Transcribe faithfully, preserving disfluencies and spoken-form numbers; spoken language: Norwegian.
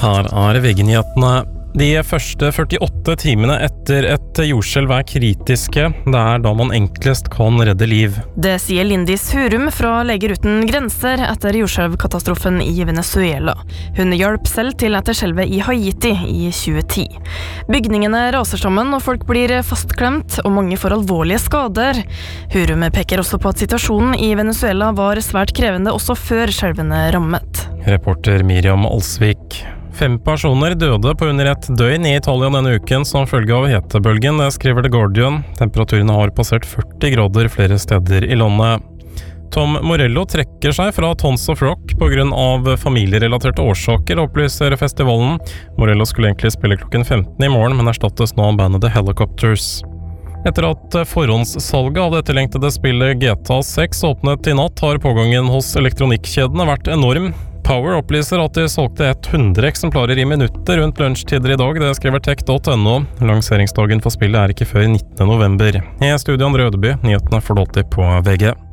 Her er V G-nyhetene. De første førtiåtte timene etter et jordskjelv er kritiske. Det er da man enklest kan redde liv. Det sier Lindis Hurum fra Leger uten grenser etter jordskjelvkatastrofen i Venezuela. Hun hjalp selv til etter skjelvet i Haiti i tjue ti. Bygningene raser sammen og folk blir fastklemt, og mange får alvorlige skader. Hurum peker også på at situasjonen i Venezuela var svært krevende også før skjelvene rammet. Reporter Miriam Alsvik. Fem personer døde på under et døgn i Italia denne uken som følge av hetebølgen, det skriver The Guardian. Temperaturene har passert førti grader flere steder i landet. Tom Morello trekker seg fra Tons of Rock på grunn av familierelaterte årsaker, opplyser festivalen. Morello skulle egentlig spille klokken femten i morgen, men erstattes nå av bandet The Helicopters. Etter at forhåndssalget av det etterlengtede spillet G T A seks åpnet i natt, har pågangen hos elektronikkjedene vært enorm. Power opplyser at de solgte hundre eksemplarer i minutter rundt lunsjtider i dag, det skriver tech punktum no. Lanseringsdagen for spillet er ikke før nittende november. I studio Andre Ødeby, nyhetene får du alltid på V G.